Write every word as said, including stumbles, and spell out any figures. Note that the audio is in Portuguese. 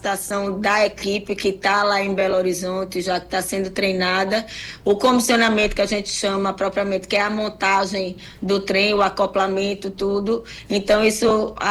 capacitação da equipe que está lá em Belo Horizonte, já que está sendo treinada, o comissionamento que a gente chama propriamente, que é a montagem do trem, o acoplamento, tudo. Então, isso